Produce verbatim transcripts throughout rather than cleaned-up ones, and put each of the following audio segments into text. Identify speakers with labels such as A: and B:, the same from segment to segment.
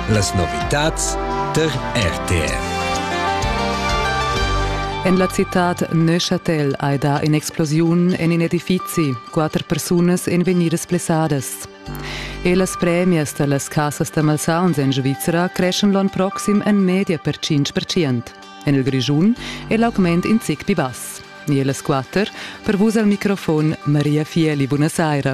A: Las novitats der R T R.
B: En la città Neuchâtel ha da un'explosiun en in edifici, quattro personas en venidas blessadas. E las premias de las casas de malsauns in Svizzera crescen l'an proxim en media per cinque per cento. En il Grigiun è l'augment in zic pi bass. E las quattro, per vos al microfon Maria Fieli, buonasera.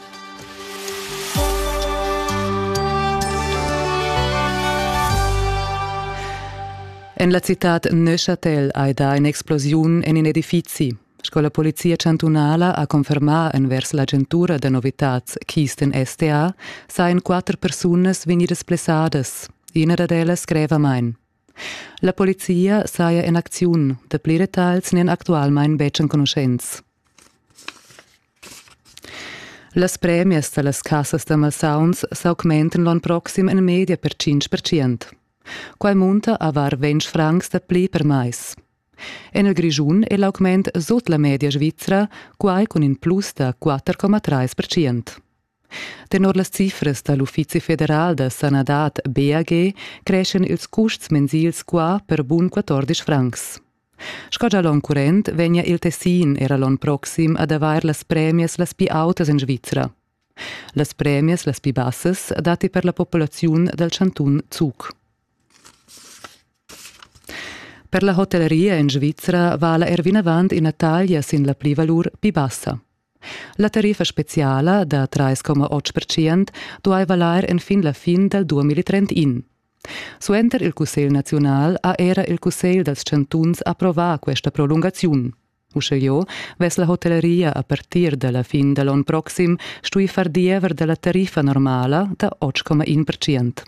B: En la città Neuchâtel ha da un'explosiun en in edifici. La polizia cantonala ha confermato envers l'agentura de novitats Kisten S T A sain quattro personas venidas blessadas. Ina da delas greva main. La polizia saia in acziun, de pli detalls nen actualmein becen conoscenz. Las premias de las casas de malsauns s'augmenten l'an proxim en media per cinque per cento. Quai munta a var venti francs de pli per mais. En il Grigiun è l'augment sot la media svizzera, quai con un plus de quattro komma tre per cento. Tenor las cifras dall'Uffizi Federal de Sanadat B A G crescen ils custs mensils qua per bun quattordici francs. Scogia l'an current vegna il Tessin era l'an proxim ad avair las premias las pi autas in Svizzera. Las premias las pi bassas dati per la popolaziun del Cantun Zug. Per la hotelleria in Svizzera va la ervinavant in Italia sin la plivalur pi bassa. La tariffa speciala da tre komma otto per cento doveva valer en fin la fin del duemilatrentuno. Suenter il Cussel National a era il Cussel dels Cantuns approva questa prolungazione. Usce io, ves la hotelleria a partir della fin dell'anno proxim stui far diever della tariffa normala da otto komma uno per cento.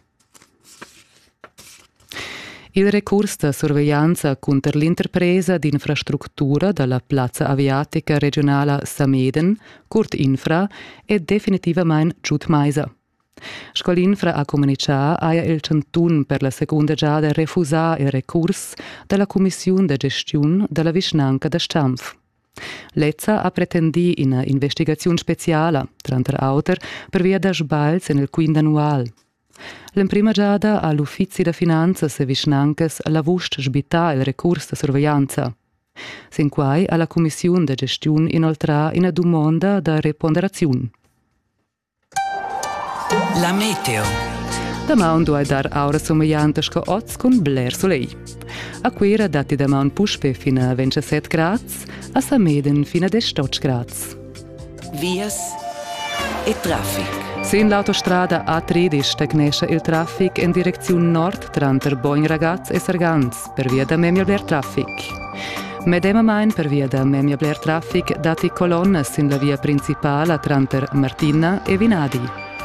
B: Il recurs de sorveglianza contro l'interpresa di infrastruttura della Piazza Aviatica Regionale Sameden, curt Infra, è definitivamente giut meisa. Scolinfra ha comunicato che il Cantun per la seconda giada refusa il recurs della Commissione de Gestione della Vicinanca de Stampf. Lezza ha pretendi una investigazione speciale, tra l'altro, per via da sbalzi nel quinto annual. L'imprima giada all'Uffizi de Finanzas e Vischnancas la vust sbità il recurs de sorveglianza. Sin quai alla Commissione de Gestione inoltrà una domanda da reponderazione.
C: La meteo.
B: Damaun duai dar aura somigliantes co oz con bler solei. A quera dati damaun puspe fino a ventisette gradi, a Sameden fino a diciotto gradi.
C: Vias e traffic.
B: Sin l'autostrada A tredici tecnesce il traffic in direzione nord tra Boin Ragaz e Sargans per via da Memia Blair Traffic. Medema main per via da Memia Blair Traffic dati colonnas in la via principale tra Martina e Vinadi.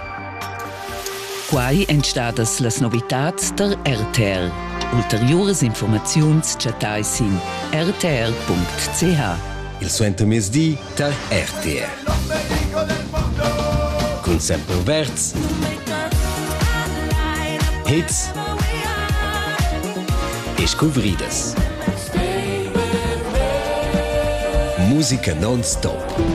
C: Quai entstadas las novitats der R T R. Ulteriores informaziuns chatai sin r t r punct c h.
A: Il suento mesdi der R T R. Con sempre verts, hits e scovridas. Musica non-stop.